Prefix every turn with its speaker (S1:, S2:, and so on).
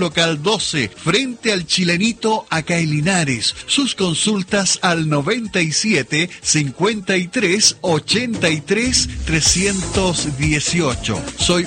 S1: Sublocal 12, frente al Chilenito, acá en Linares. Sus consultas al 97 53 83 318. Soy